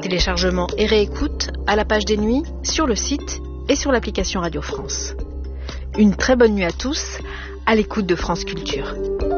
Téléchargement et réécoute à la page des nuits, sur le site et sur l'application Radio France. Une très bonne nuit à tous, à l'écoute de France Culture.